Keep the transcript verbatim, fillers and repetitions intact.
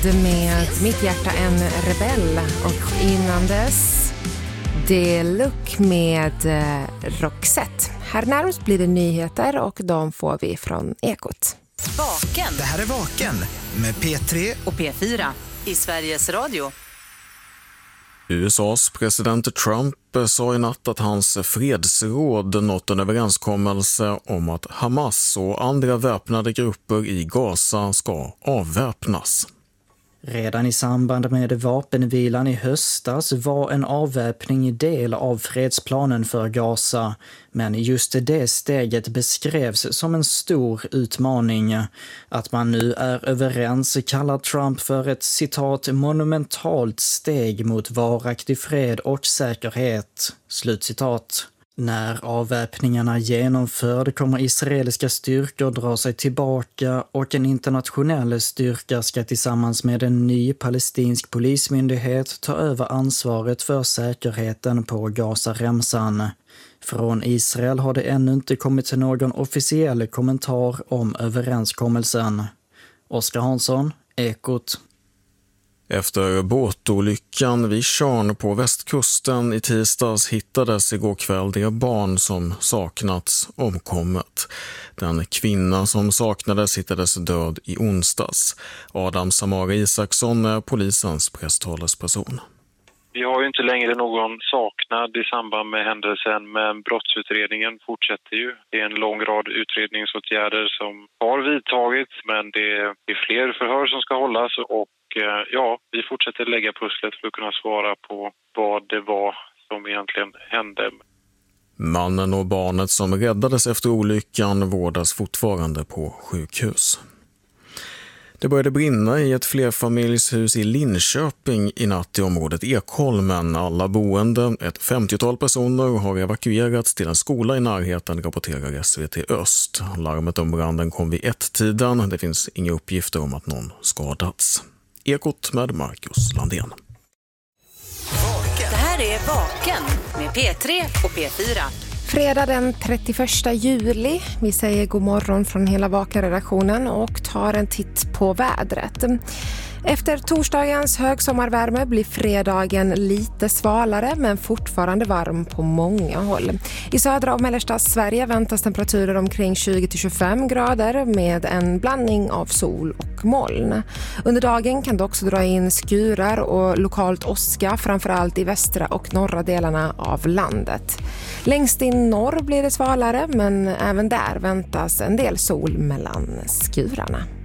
Med Mitt hjärta en rebell och innan dess Deluxe med eh, Roxette. Här närmast blir det nyheter och de får vi från Ekot. Vaken. Det här är Vaken med P tre och P fyra i Sveriges Radio. U S A:s president Trump sa i natt att hans fredsråd nått en överenskommelse om att Hamas och andra väpnade grupper i Gaza ska avväpnas. Redan i samband med vapenvilan i höstas var en avväpning del av fredsplanen för Gaza, men just det steget beskrevs som en stor utmaning. Att man nu är överens kallar Trump för ett citat monumentalt steg mot varaktig fred och säkerhet. Slutcitat. När avväpningarna genomförd kommer israeliska styrkor dra sig tillbaka och en internationell styrka ska tillsammans med en ny palestinsk polismyndighet ta över ansvaret för säkerheten på Gaza-remsan. Från Israel har det ännu inte kommit någon officiell kommentar om överenskommelsen. Oskar Hansson, Ekot. Efter båtolyckan vid Tjörn på västkusten i tisdags hittades igår kväll det barn som saknats omkommet. Den kvinna som saknades hittades död i onsdags. Adam Samara Isaksson är polisens presstalesperson. Vi har ju inte längre någon saknad i samband med händelsen, men brottsutredningen fortsätter ju. Det är en lång rad utredningsåtgärder som har vidtagits, men det är fler förhör som ska hållas och ja, vi fortsätter lägga pusslet för att kunna svara på vad det var som egentligen hände. Mannen och barnet som räddades efter olyckan vårdas fortfarande på sjukhus. Det började brinna i ett flerfamiljshus i Linköping i natt i området Ekholmen. Alla boende, ett femtiotal personer, har evakuerats till en skola i närheten, rapporterar S V T Öst. Larmet om branden kom vid ett-tiden. Det finns inga uppgifter om att någon skadats. Ekot med Marcus Landén. Det här är Vaken med P tre och P fyra. Fredag den trettioförsta juli. Vi säger god morgon från hela Vaken-redaktionen och tar en titt på vädret. Efter torsdagens högsommarvärme blir fredagen lite svalare men fortfarande varm på många håll. I södra och mellersta Sverige väntas temperaturer omkring tjugo till tjugofem grader med en blandning av sol och moln. Under dagen kan det också dra in skurar och lokalt åska, framförallt i västra och norra delarna av landet. Längst in norr blir det svalare men även där väntas en del sol mellan skurarna.